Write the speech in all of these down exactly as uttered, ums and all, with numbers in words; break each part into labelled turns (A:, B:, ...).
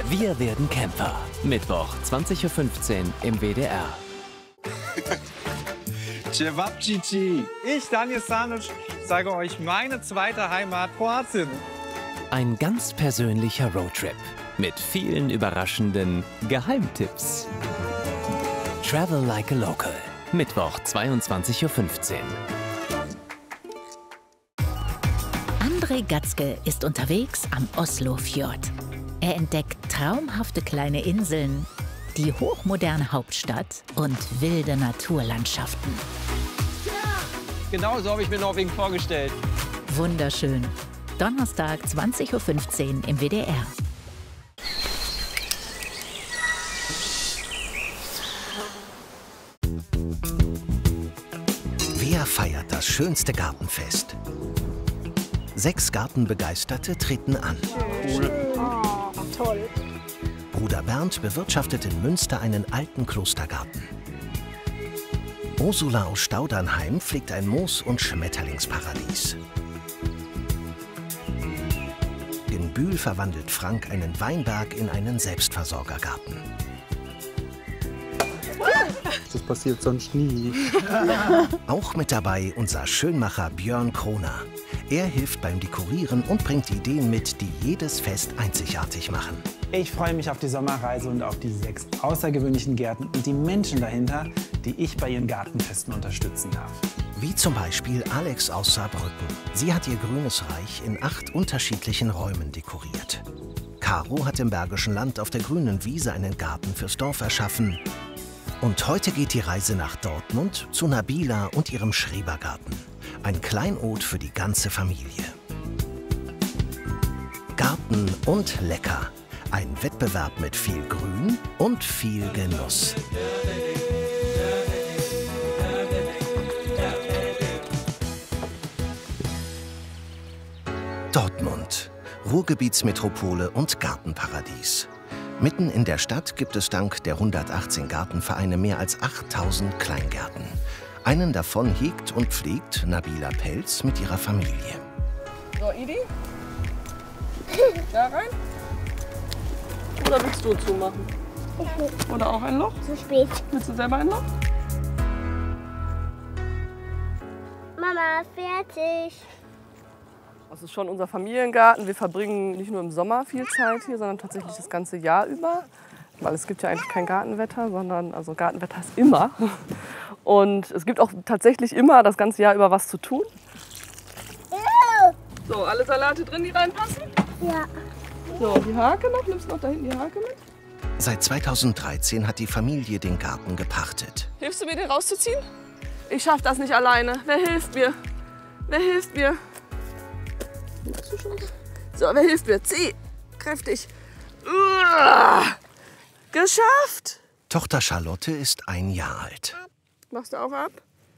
A: Wir werden Camper. Mittwoch, zwanzig Uhr fünfzehn im W D R.
B: Cevapcici. Ich, Daniel Stanic, sage euch meine zweite Heimat, Kroatien.
A: Ein ganz persönlicher Roadtrip mit vielen überraschenden Geheimtipps. Travel like a local. Mittwoch, zweiundzwanzig Uhr fünfzehn.
C: André Gatzke ist unterwegs am Oslofjord. Er entdeckt traumhafte kleine Inseln, die hochmoderne Hauptstadt und wilde Naturlandschaften.
D: Genau so habe ich mir Norwegen vorgestellt.
C: Wunderschön. Donnerstag, zwanzig Uhr fünfzehn im W D R.
E: Wer feiert das schönste Gartenfest? Sechs Gartenbegeisterte treten an.
F: Cool. Oh, toll.
E: Bruder Bernd bewirtschaftet in Münster einen alten Klostergarten. Ursula aus Staudernheim pflegt ein Moos- und Schmetterlingsparadies. In Bühl verwandelt Frank einen Weinberg in einen Selbstversorgergarten.
B: Das passiert sonst nie.
E: Auch mit dabei unser Schönmacher Björn Kroner. Er hilft beim Dekorieren und bringt Ideen mit, die jedes Fest einzigartig machen.
G: Ich freue mich auf die Sommerreise und auf diese sechs außergewöhnlichen Gärten und die Menschen dahinter, die ich bei ihren Gartenfesten unterstützen darf.
E: Wie zum Beispiel Alex aus Saarbrücken. Sie hat ihr grünes Reich in acht unterschiedlichen Räumen dekoriert. Caro hat im Bergischen Land auf der grünen Wiese einen Garten fürs Dorf erschaffen. Und heute geht die Reise nach Dortmund zu Nabila und ihrem Schrebergarten. Ein Kleinod für die ganze Familie. Garten und lecker. Ein Wettbewerb mit viel Grün und viel Genuss. Dortmund, Ruhrgebietsmetropole und Gartenparadies. Mitten in der Stadt gibt es dank der hundertachtzehn Gartenvereine mehr als achttausend Kleingärten. Einen davon hegt und pflegt Nabila Pelz mit ihrer Familie.
H: So, Idi? Da rein? Oder willst du zumachen? Oder auch ein Loch?
F: Zu spät.
H: Willst du selber ein Loch?
F: Mama, fertig.
H: Das ist schon unser Familiengarten. Wir verbringen nicht nur im Sommer viel Zeit hier, sondern tatsächlich das ganze Jahr über. Weil es gibt ja eigentlich kein Gartenwetter, sondern also Gartenwetter ist immer. Und es gibt auch tatsächlich immer das ganze Jahr über was zu tun. So, alle Salate drin, die reinpassen?
F: Ja.
H: So, die Hake noch? Nimmst du noch da hinten die Hake mit?
E: Seit zweitausenddreizehn hat die Familie den Garten gepachtet.
H: Hilfst du mir, den rauszuziehen? Ich schaff das nicht alleine. Wer hilft mir? Wer hilft mir? So, wer hilft mir? Zieh! Kräftig. Uah! Geschafft!
E: Tochter Charlotte ist ein Jahr alt.
H: Machst du auch ab?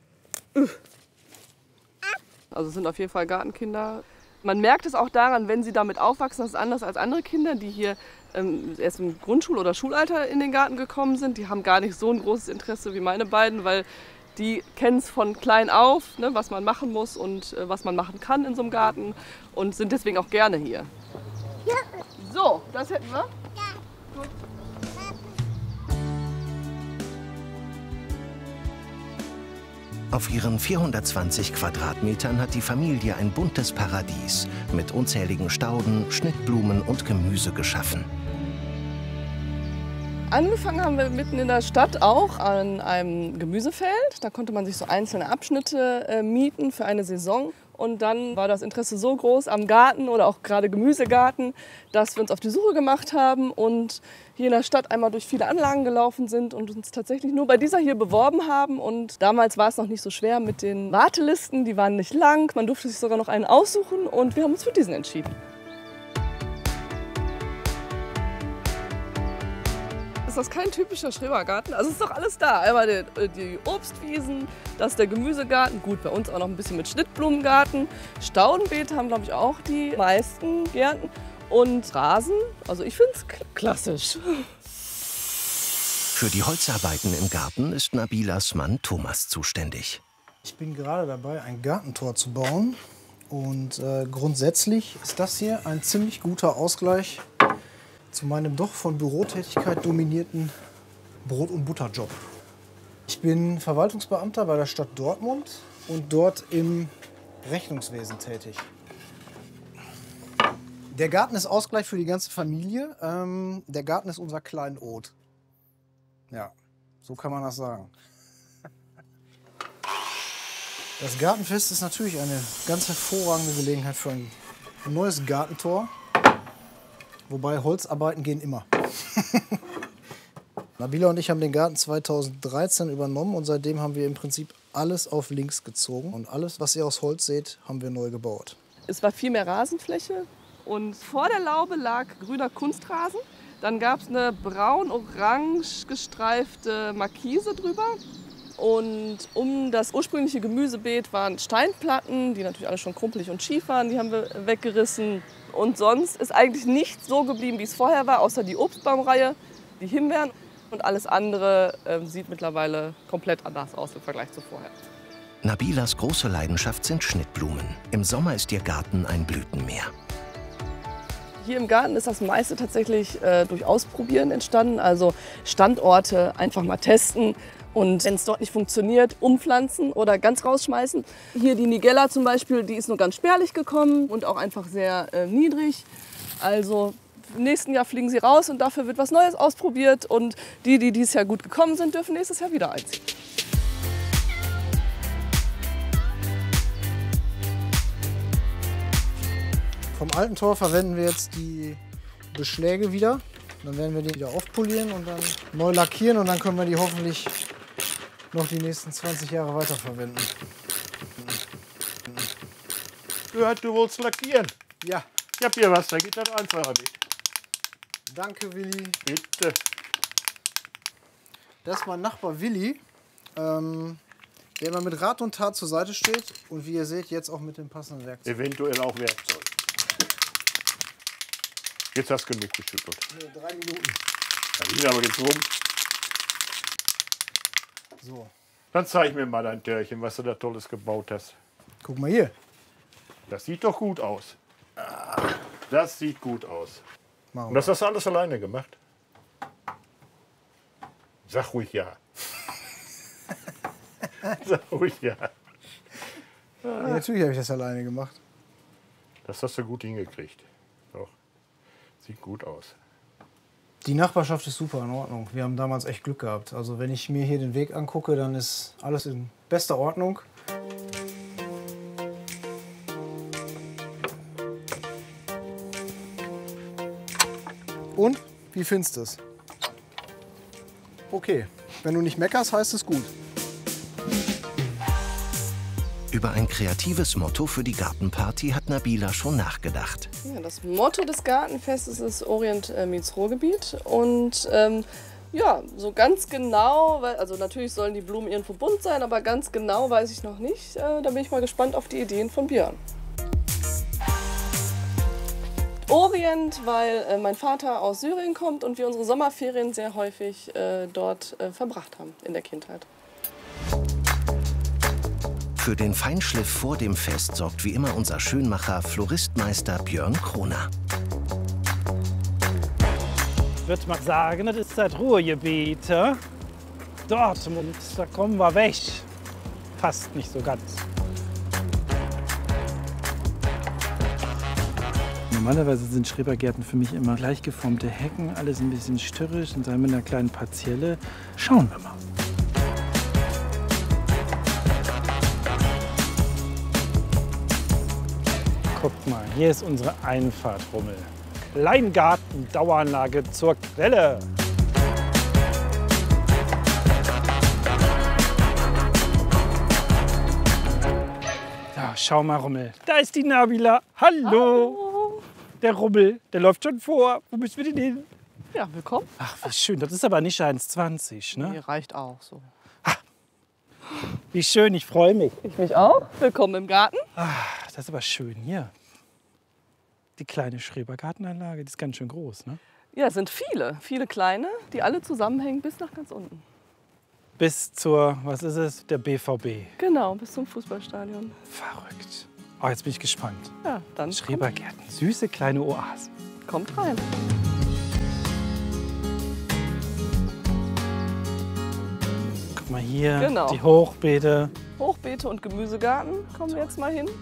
H: Also es sind auf jeden Fall Gartenkinder. Man merkt es auch daran, wenn sie damit aufwachsen, das ist anders als andere Kinder, die hier ähm, erst im Grundschul- oder Schulalter in den Garten gekommen sind. Die haben gar nicht so ein großes Interesse wie meine beiden, weil die kennen es von klein auf, ne, was man machen muss und äh, was man machen kann in so einem Garten und sind deswegen auch gerne hier.
F: Ja.
H: So, das hätten wir.
F: Ja.
H: Gut.
E: Auf ihren vierhundertzwanzig Quadratmetern hat die Familie ein buntes Paradies mit unzähligen Stauden, Schnittblumen und Gemüse geschaffen.
H: Angefangen haben wir mitten in der Stadt auch an einem Gemüsefeld. Da konnte man sich so einzelne Abschnitte äh, mieten für eine Saison. Und dann war das Interesse so groß am Garten oder auch gerade Gemüsegarten, dass wir uns auf die Suche gemacht haben und hier in der Stadt einmal durch viele Anlagen gelaufen sind und uns tatsächlich nur bei dieser hier beworben haben. Und damals war es noch nicht so schwer mit den Wartelisten, die waren nicht lang. Man durfte sich sogar noch einen aussuchen und wir haben uns für diesen entschieden. Ist das kein typischer Schrebergarten? Also ist doch alles da. Einmal die, die Obstwiesen, das ist der Gemüsegarten. Gut, bei uns auch noch ein bisschen mit Schnittblumengarten. Staudenbeete haben, glaube ich, auch die meisten Gärten. Und Rasen, also ich finde es klassisch.
E: Für die Holzarbeiten im Garten ist Nabilas Mann Thomas zuständig.
I: Ich bin gerade dabei, ein Gartentor zu bauen. Und äh, grundsätzlich ist das hier ein ziemlich guter Ausgleich zu meinem doch von Bürotätigkeit dominierten Brot- und Butterjob. Ich bin Verwaltungsbeamter bei der Stadt Dortmund und dort im Rechnungswesen tätig. Der Garten ist Ausgleich für die ganze Familie. Ähm, der Garten ist unser Kleinod. Ja, so kann man das sagen. Das Gartenfest ist natürlich eine ganz hervorragende Gelegenheit für ein neues Gartentor. Wobei Holzarbeiten gehen immer. Nabila und ich haben den Garten zweitausenddreizehn übernommen und seitdem haben wir im Prinzip alles auf links gezogen. Und alles, was ihr aus Holz seht, haben wir neu gebaut.
H: Es war viel mehr Rasenfläche und vor der Laube lag grüner Kunstrasen. Dann gab es eine braun-orange gestreifte Markise drüber. Und um das ursprüngliche Gemüsebeet waren Steinplatten, die natürlich alle schon krumpelig und schief waren, die haben wir weggerissen. Und sonst ist eigentlich nichts so geblieben, wie es vorher war, außer die Obstbaumreihe, die Himbeeren. Und alles andere äh, sieht mittlerweile komplett anders aus im Vergleich zu vorher.
E: Nabilas große Leidenschaft sind Schnittblumen. Im Sommer ist ihr Garten ein Blütenmeer.
H: Hier im Garten ist das meiste tatsächlich äh, durch Ausprobieren entstanden. Also Standorte einfach mal testen und wenn es dort nicht funktioniert, umpflanzen oder ganz rausschmeißen. Hier die Nigella zum Beispiel, die ist nur ganz spärlich gekommen und auch einfach sehr äh, niedrig. Also im nächsten Jahr fliegen sie raus und dafür wird was Neues ausprobiert. Und die, die dieses Jahr gut gekommen sind, dürfen nächstes Jahr wieder einziehen.
I: Vom alten Tor verwenden wir jetzt die Beschläge wieder. Dann werden wir die wieder aufpolieren und dann neu lackieren und dann können wir die hoffentlich noch die nächsten zwanzig Jahre weiterverwenden.
D: Du, du willst lackieren?
I: Ja.
D: Ich hab hier was, da geht das einfacher mit.
I: Danke, Willi.
D: Bitte.
I: Das ist mein Nachbar Willi, ähm, der immer mit Rat und Tat zur Seite steht und wie ihr seht, jetzt auch mit dem passenden Werkzeug.
D: Eventuell auch Werkzeug. Jetzt hast du genug geschüttelt.
I: Nee, drei Minuten.
D: Da ging aber jetzt rum.
I: So.
D: Dann zeig mir mal dein Törchen, was du da Tolles gebaut hast.
I: Guck mal hier.
D: Das sieht doch gut aus. Das sieht gut aus.
I: Machen
D: Und das hast du alles alleine gemacht? Sag ruhig ja. Sag ruhig ja.
I: Ja, natürlich habe ich das alleine gemacht.
D: Das hast du gut hingekriegt. Doch. Sieht gut aus.
I: Die Nachbarschaft ist super in Ordnung. Wir haben damals echt Glück gehabt. Also wenn ich mir hier den Weg angucke, dann ist alles in bester Ordnung. Und? Wie findest du es? Okay. Wenn du nicht meckerst, heißt es gut.
E: Über ein kreatives Motto für die Gartenparty hat Nabila schon nachgedacht.
H: Ja, das Motto des Gartenfestes ist Orient äh, meets Ruhrgebiet. Und ähm, ja, so ganz genau, weil, also natürlich sollen die Blumen irgendwo bunt sein, aber ganz genau weiß ich noch nicht. Äh, da bin ich mal gespannt auf die Ideen von Björn. Orient, weil äh, mein Vater aus Syrien kommt und wir unsere Sommerferien sehr häufig äh, dort äh, verbracht haben in der Kindheit.
E: Für den Feinschliff vor dem Fest sorgt wie immer unser Schönmacher Floristmeister Björn Kroner.
J: Ich würde mal sagen, das ist das Ruhrgebiet. Ja? Dortmund, da kommen wir weg. Passt nicht so ganz. Normalerweise sind Schrebergärten für mich immer gleich geformte Hecken, alles ein bisschen störrisch und dann mit einer kleinen Partielle. Schauen wir mal. Guckt mal, hier ist unsere Einfahrt, Rummel. Kleingarten, Daueranlage zur Quelle. Ja, schau mal, Rummel. Da ist die Nabila. Hallo.
H: Hallo.
J: Der Rummel, der läuft schon vor. Wo müssen wir denn hin?
H: Ja, willkommen.
J: Ach, wie schön. Das ist aber nicht eins zwanzig, ne?
H: Hier reicht auch so.
J: Wie schön, ich freue mich.
H: Ich mich auch. Willkommen im Garten.
J: Ah, das ist aber schön hier. Die kleine Schrebergartenanlage, die ist ganz schön groß, ne?
H: Ja, es sind viele, viele kleine, die alle zusammenhängen bis nach ganz unten.
J: Bis zur, was ist es, der B V B.
H: Genau, bis zum Fußballstadion.
J: Verrückt. Oh, jetzt bin ich gespannt.
H: Ja, dann
J: Schrebergärten, süße kleine Oasen.
H: Kommt rein.
J: mal hier,
H: Genau.
J: die Hochbeete.
H: Hochbeete und Gemüsegarten kommen wir jetzt mal hin.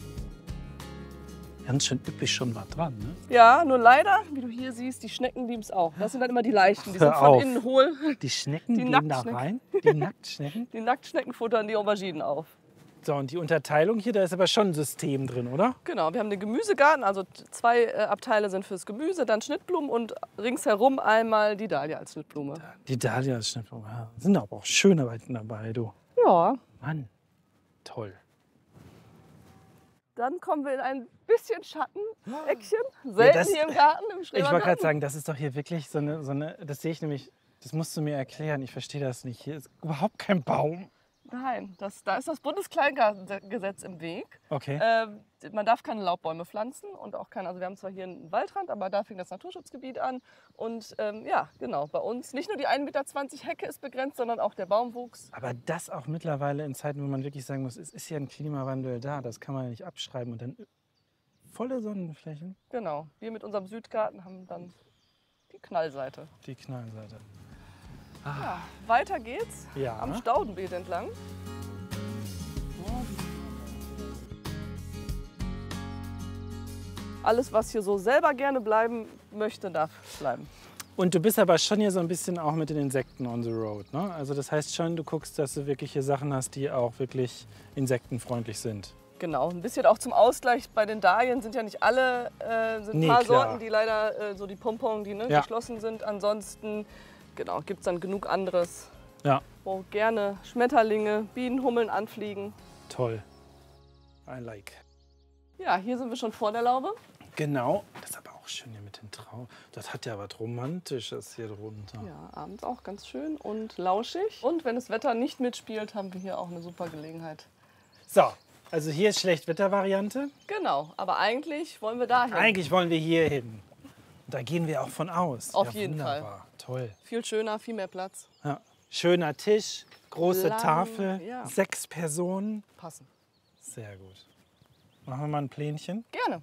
J: Ganz schön üppig schon was dran, ne?
H: Ja, nur leider, wie du hier siehst, die Schnecken lieben es auch. Das sind dann immer die leichten, die
J: Hör
H: sind von
J: auf.
H: innen hohl.
J: Die Schnecken
H: Die
J: gehen da
H: Nacktschnecken.
J: rein. Die Nacktschnecken.
H: Die Nacktschnecken futtern die Auberginen auf.
J: So, und die Unterteilung hier, da ist aber schon ein System drin, oder?
H: Genau, wir haben den Gemüsegarten, also zwei äh, Abteile sind fürs Gemüse, dann Schnittblumen und ringsherum einmal die Dahlia als Schnittblume.
J: Die Dahlia ist Schnittblume. Ja, sind aber auch schöne Weiten dabei, du.
H: Ja.
J: Mann, toll.
H: Dann kommen wir in ein bisschen Schatten-Eckchen. Selten
J: das-
H: hier im Garten, im
J: Ich wollte gerade
H: Schrebergarten.
J: sagen, das ist doch hier wirklich so eine, so eine, das sehe ich nämlich, das musst du mir erklären, ich verstehe das nicht. Hier ist überhaupt kein Baum.
H: Nein, das, da ist das Bundeskleingartengesetz im Weg.
J: Okay.
H: Ähm, man darf keine Laubbäume pflanzen und auch keine, also wir haben zwar hier einen Waldrand, aber da fängt das Naturschutzgebiet an. Und ähm, ja, genau, bei uns nicht nur die ein Meter zwanzig Hecke ist begrenzt, sondern auch der Baumwuchs.
J: Aber das auch mittlerweile in Zeiten, wo man wirklich sagen muss, es ist ja ein Klimawandel da, das kann man ja nicht abschreiben. Und dann volle Sonnenflächen,
H: Genau, wir mit unserem Südgarten haben dann die Knallseite.
J: die Knallseite.
H: Ja, weiter geht's
J: Ja.
H: am Staudenbeet entlang. Alles, was hier so selber gerne bleiben möchte, darf bleiben.
J: Und du bist aber schon hier so ein bisschen auch mit den Insekten on the road, ne? Also das heißt schon, du guckst, dass du wirklich hier Sachen hast, die auch wirklich insektenfreundlich sind.
H: Genau, ein bisschen auch zum Ausgleich. Bei den Dahlien sind ja nicht alle, äh, sind ein
J: Nee,
H: paar
J: klar.
H: Sorten, die leider äh, so die Pompon, die ne,
J: Ja.
H: geschlossen sind. Ansonsten genau, gibt es dann genug anderes,
J: Ja,
H: wo gerne Schmetterlinge, Bienen, Hummeln anfliegen.
J: toll. I like.
H: Ja, hier sind wir schon vor der Laube.
J: Genau. Das ist aber auch schön hier mit den Trauben. Das hat ja was Romantisches hier drunter.
H: Ja, abends auch ganz schön und lauschig. Und wenn das Wetter nicht mitspielt, haben wir hier auch eine super Gelegenheit.
J: So, also hier ist Schlechtwettervariante.
H: Genau, aber eigentlich wollen wir dahin.
J: Eigentlich wollen wir hier hin. Und da gehen wir auch von aus.
H: Auf
J: ja,
H: jeden Fall.
J: wunderbar. Toll.
H: Viel schöner, viel mehr Platz.
J: Ja. Schöner Tisch, große
H: Lang,
J: Tafel,
H: ja.
J: sechs Personen.
H: Passen.
J: Sehr gut. Machen wir mal ein Plänchen.
H: Gerne.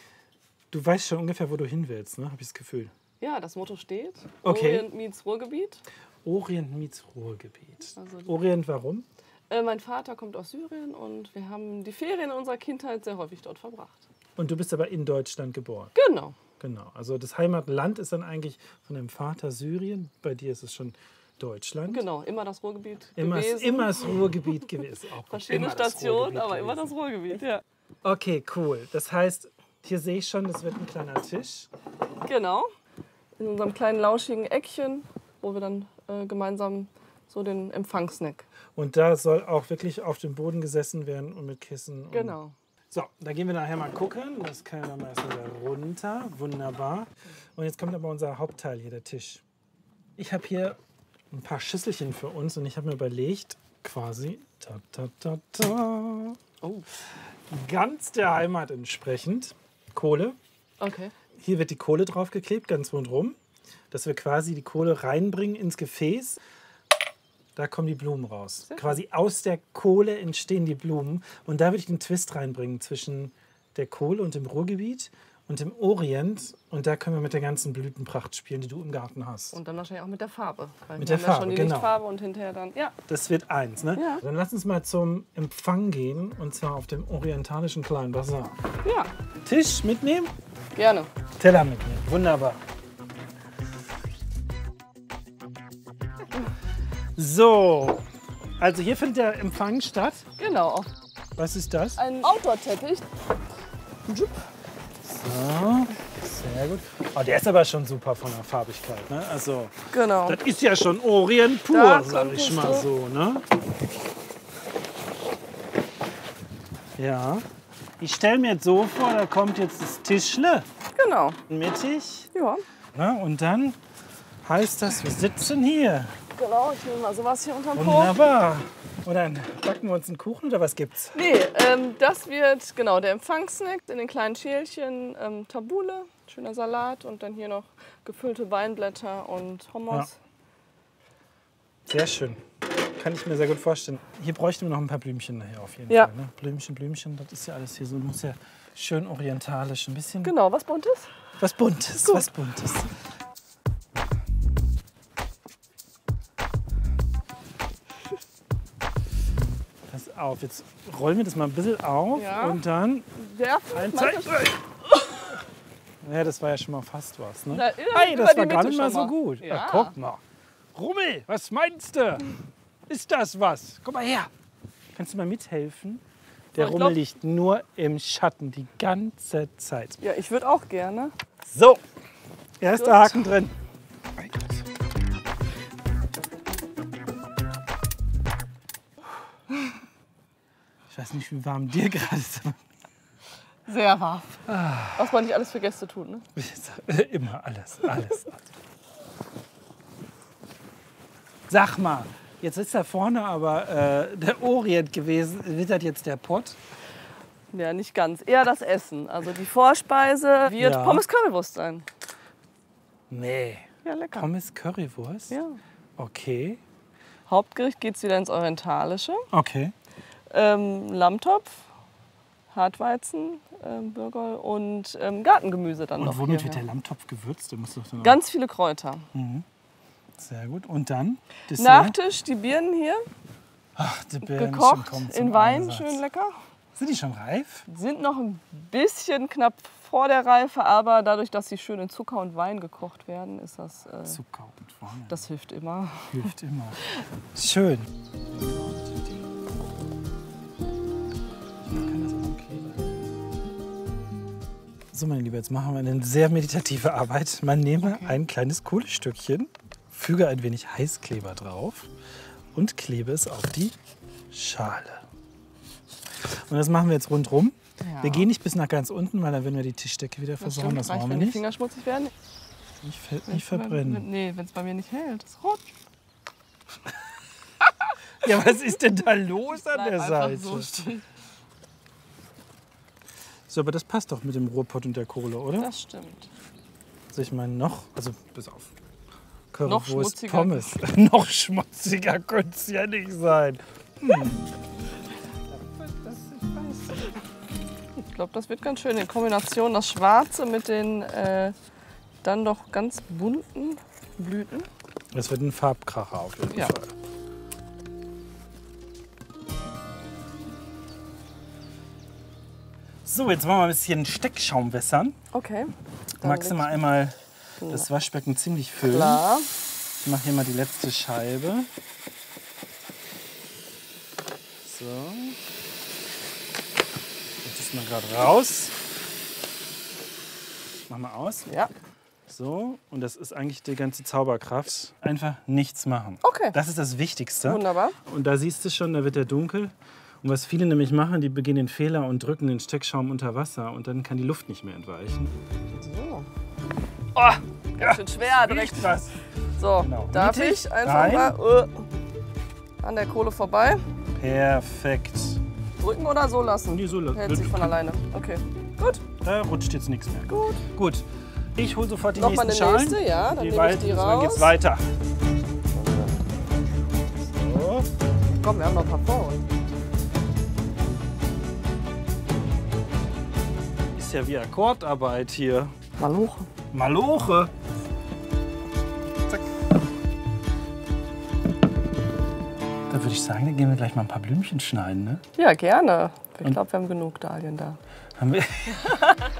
J: Du weißt schon ungefähr, wo du hin willst, ne? Habe ich das Gefühl.
H: Ja, das Motto steht.
J: Okay.
H: Orient meets Ruhrgebiet.
J: Orient meets Ruhrgebiet.
H: Also-
J: Orient warum?
H: Äh, mein Vater kommt aus Syrien und wir haben die Ferien in unserer Kindheit sehr häufig dort verbracht.
J: Und du bist aber in Deutschland geboren.
H: Genau.
J: Genau. Also das Heimatland ist dann eigentlich von deinem Vater Syrien. Bei dir ist es schon Deutschland.
H: Genau, immer das Ruhrgebiet
J: Immer,
H: gewesen.
J: immer das Ruhrgebiet gewesen. Auch gut.
H: Verschiedene
J: Immer das
H: Stationen,
J: Ruhrgebiet
H: aber immer
J: gewesen.
H: das Ruhrgebiet, ja.
J: Okay, cool. Das heißt, hier sehe ich schon, das wird ein kleiner Tisch.
H: Genau. In unserem kleinen lauschigen Eckchen, wo wir dann äh, gemeinsam so den Empfangssnack.
J: Und da soll auch wirklich auf dem Boden gesessen werden und mit Kissen. Und
H: Genau.
J: So, da gehen wir nachher mal gucken. Das können wir dann mal erst wieder runter. Wunderbar. Und jetzt kommt aber unser Hauptteil hier, der Tisch. Ich habe hier ein paar Schüsselchen für uns und ich habe mir überlegt, quasi, ta, ta, ta, ta,
H: Oh.
J: ganz der Heimat entsprechend, Kohle.
H: Okay.
J: Hier wird die Kohle draufgeklebt, ganz rundherum, dass wir quasi die Kohle reinbringen ins Gefäß. Da kommen die Blumen raus. Quasi aus der Kohle entstehen die Blumen. Und da würde ich den Twist reinbringen zwischen der Kohle und dem Ruhrgebiet und dem Orient. Und da können wir mit der ganzen Blütenpracht spielen, die du im Garten hast.
H: Und dann wahrscheinlich auch mit der Farbe. Weil
J: Mit
H: wir
J: der
H: haben ja
J: Farbe,
H: schon die
J: genau.
H: Lichtfarbe und hinterher dann, ja.
J: Das wird eins, ne?
H: Ja.
J: Dann lass uns mal zum Empfang gehen. Und zwar auf dem orientalischen kleinen Basar.
H: Ja,
J: Tisch mitnehmen,
H: gerne.
J: Teller mitnehmen. Wunderbar. So, also hier findet der Empfang statt.
H: Genau.
J: Was ist das?
H: Ein Outdoor-Teppich.
J: So, sehr gut. Oh, der ist aber schon super von der Farbigkeit, ne? Also,
H: Genau.
J: das ist ja schon Orient pur,
H: Da
J: sag
H: kommt
J: ich
H: es
J: mal
H: so.
J: so, ne? Ja. Ich stelle mir jetzt so vor, da kommt jetzt das Tischle
H: Genau.
J: mittig.
H: Ja.
J: Ne? Und dann heißt das, wir sitzen hier.
H: Genau, ich nehme mal sowas hier unterm Po.
J: Wunderbar. Und dann backen wir uns einen Kuchen oder was gibt's?
H: Nee, ähm, das wird genau der Empfangssnack in den kleinen Schälchen. Ähm, Tabule, schöner Salat und dann hier noch gefüllte Weinblätter und Hummus.
J: Sehr schön. Kann ich mir sehr gut vorstellen. Hier bräuchten wir noch ein paar Blümchen nachher auf jeden
H: Ja.
J: Fall. Ne? Blümchen, Blümchen, das ist ja alles hier so, muss ja schön orientalisch, ein bisschen
H: Genau, was Buntes?
J: was Buntes,
H: Gut.
J: was Buntes. auf. Jetzt rollen wir das mal ein bisschen auf
H: Ja.
J: und dann...
H: Werfen?
J: Ein
H: Manchmal-
J: Zeit. Ja, das war ja schon mal fast was, ne?
H: Na,
J: Hey,
H: über
J: das
H: die
J: war gar
H: Mitte
J: nicht mal
H: schon
J: so
H: mal.
J: gut.
H: Ja.
J: Ach, guck mal. Rummel, was meinst du? Ist das was? Komm mal her. Kannst du mal mithelfen? Der
H: So, ich
J: Rummel
H: glaub-
J: liegt nur im Schatten die ganze Zeit.
H: Ja, ich würde auch gerne.
J: So, erster
H: Gut.
J: Haken drin. Ich weiß nicht, wie warm dir gerade ist.
H: Sehr warm. Was man nicht alles für Gäste tut, ne?
J: Immer alles, alles. Sag mal, jetzt ist da vorne aber äh, der Orient gewesen. Wird das jetzt der Pott?
H: Ja, nicht ganz. Eher das Essen. Also die Vorspeise wird
J: Ja.
H: Pommes Currywurst sein.
J: Nee.
H: Ja, lecker.
J: Pommes Currywurst?
H: Ja.
J: Okay.
H: Hauptgericht geht es wieder ins Orientalische.
J: Okay.
H: Ähm, Lammtopf, Hartweizen, ähm, Bürgel und ähm, Gartengemüse dann noch.
J: Und womit
H: hierher.
J: wird der Lammtopf gewürzt? Der muss doch dann
H: Ganz viele Kräuter.
J: Mhm. Sehr gut. Und dann? Dessert?
H: Nachtisch, die Birnen hier,
J: Ach, die Birnchen
H: gekocht
J: kommen zum
H: in Wein,
J: Einsatz.
H: schön lecker.
J: Sind die schon reif?
H: Sind noch ein bisschen knapp vor der Reife, aber dadurch, dass sie schön in Zucker und Wein gekocht werden, ist das, äh,
J: Zucker und Wein.
H: das hilft immer.
J: Hilft immer. Schön. So, meine Liebe, jetzt machen wir eine sehr meditative Arbeit. Man nehme ein kleines Kohlestückchen, füge ein wenig Heißkleber drauf und klebe es auf die Schale. Und das machen wir jetzt rundrum.
H: Ja.
J: Wir gehen nicht bis nach ganz unten, weil dann würden wir die Tischdecke wieder versauen. Das
H: Reicht,
J: wollen wir
H: wenn die
J: nicht.
H: Finger schmutzig werden.
J: Nicht, ver nicht
H: Wenn's bei-
J: verbrennen.
H: Nee, wenn es bei mir nicht hält. Das rutscht.
J: Ja, was ist denn da los an
H: Bleib
J: der
H: einfach
J: Seite?
H: so stehen.
J: So, aber das passt doch mit dem Ruhrpott und der Kohle, oder?
H: Das stimmt.
J: Also ich meine noch, also bis auf
H: Noch
J: Currywurst,
H: schmutziger.
J: Pommes. Noch schmutziger könnte es ja nicht sein. Hm.
H: Ich glaube, das wird ganz schön in Kombination das Schwarze mit den äh, dann doch ganz bunten Blüten.
J: Das wird ein Farbkracher auf jeden
H: Ja.
J: Fall. So, jetzt wollen wir ein bisschen Steckschaum wässern.
H: Okay. Dann
J: Magst du
H: leg
J: mal
H: ich-
J: einmal das Waschbecken ziemlich füllen?
H: Klar.
J: Ich mache hier mal die letzte Scheibe. So. Jetzt ist mal gerade raus. Mach mal aus.
H: Ja.
J: So, und das ist eigentlich die ganze Zauberkraft. Einfach nichts machen.
H: Okay.
J: Das ist das Wichtigste.
H: Wunderbar.
J: Und da siehst du schon, da wird er dunkel. Und was viele nämlich machen, die begehen den Fehler und drücken den Steckschaum unter Wasser und dann kann die Luft nicht mehr entweichen.
H: So.
J: Oh,
H: Ganz schön schwer direkt.
J: was.
H: So,
J: Genau.
H: darf
J: Mittig
H: ich einfach
J: rein.
H: mal uh, an der Kohle vorbei?
J: Perfekt.
H: Drücken oder so lassen?
J: Nee, so lassen.
H: Hält sich von alleine. Okay. Gut.
J: Da rutscht jetzt nichts mehr.
H: Gut.
J: Gut. Ich hole sofort die
H: Noch mal
J: nächsten
H: eine
J: Schalen.
H: nächste, ja, dann nehme ich
J: weit-
H: die
J: Dann geht's
H: raus.
J: weiter. So.
H: Komm, wir haben noch ein paar vor uns.
J: Ist ja wie Akkordarbeit hier.
H: Maloche.
J: Maloche. Zack. Da würde ich sagen, dann gehen wir gleich mal ein paar Blümchen schneiden, ne?
H: Ja, gerne. Ich glaube, wir haben genug Dahlien da.
J: Haben wir